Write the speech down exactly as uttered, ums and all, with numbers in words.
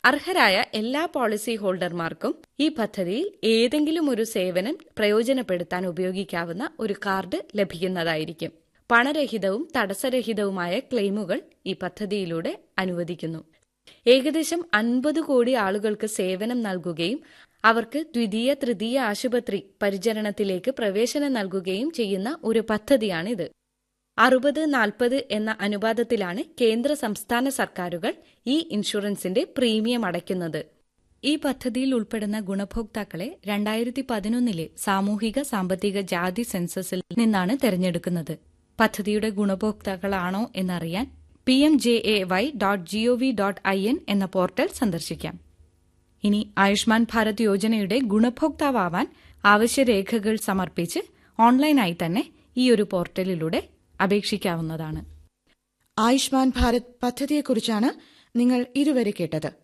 അർഹരായ എല്ലാ പോളിസി ഹോൾഡർമാർക്കും ഈ പദ്ധതിയിൽ ഏതെങ്കിലും ഒരു സേവനം പ്രയോജനപ്പെടുത്താൻ ഉപയോഗിക്കാവുന്ന ഒരു കാർഡ് ലഭിക്കുന്നതായിരിക്കും. പണരഹിതവും തടസ്സരഹിതവുമായ ക്ലെയിമുകൾ ഈ പദ്ധതിയിലൂടെ അനുവദിക്കുന്നു. ഏകദേശം അൻപത് കോടി ആളുകൾക്ക് സേവനം നൽകുകയും അവർക്ക് ദ്വിതീയ തൃതീയ ആശുപത്രി പരിചരണത്തിലേക്ക് പ്രവേശനം നൽകുകയും ചെയ്യുന്ന ഒരു പദ്ധതിയാണിത്. അറുപത് നാൽപ്പത് എന്ന അനുപാതത്തിലാണ് കേന്ദ്ര സംസ്ഥാന സർക്കാരുകൾ ഈ ഇൻഷുറൻസിന്റെ പ്രീമിയം അടയ്ക്കുന്നത്. ഈ പദ്ധതിയിൽ ഉൾപ്പെടുന്ന ഗുണഭോക്താക്കളെ രണ്ടായിരത്തി പതിനൊന്നിലെ സാമൂഹിക സാമ്പത്തിക ജാതി സെൻസസിൽ നിന്നാണ് തെരഞ്ഞെടുക്കുന്നത്. പദ്ധതിയുടെ ഗുണഭോക്താക്കളാണോ എന്നറിയാൻ P M J A Y dot G O V dot I N എന്ന പോർട്ടൽ സന്ദർശിക്കാം. ഇനി ആയുഷ്മാൻ ഭാരത് യോജനയുടെ ഗുണഭോക്താവാൻ ആവശ്യരേഖകൾ സമർപ്പിച്ച് ഓൺലൈനായി തന്നെ ഈ ഒരു പോർട്ടലിലൂടെ അപേക്ഷിക്കാവുന്നതാണ്. ആയുഷ്മാൻ ഭാരത് പദ്ധതിയെക്കുറിച്ചാണ് നിങ്ങൾ ഇതുവരെ കേട്ടത്.